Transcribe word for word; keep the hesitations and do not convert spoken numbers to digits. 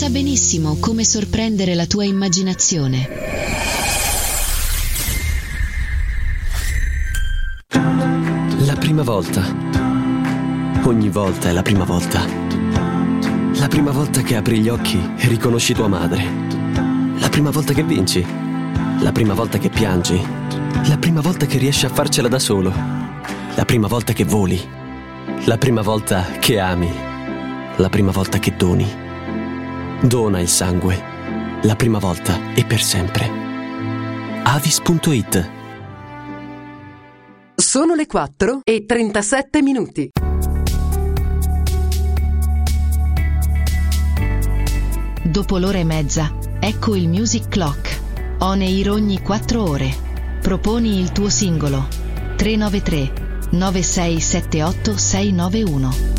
sa benissimo come sorprendere la tua immaginazione. La prima volta. Ogni volta è la prima volta. La prima volta che apri gli occhi e riconosci tua madre. La prima volta che vinci. La prima volta che piangi. La prima volta che riesci a farcela da solo. La prima volta che voli. La prima volta che ami. La prima volta che doni. Dona il sangue. La prima volta e per sempre. Avis punto it. Sono le quattro e trentasette minuti. Dopo l'ora e mezza, ecco il Music Clock. On air ogni quattro ore. Proponi il tuo singolo. tre nove tre nove sei sette otto sei nove uno.